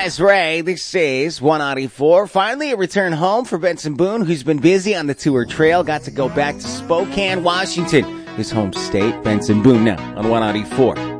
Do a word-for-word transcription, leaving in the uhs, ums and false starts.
Desiree, this is one ninety-four. Finally, a return home for Benson Boone, who's been busy on the tour trail. Got to go back to Spokane, Washington, his home state. Benson Boone now on one ninety-four.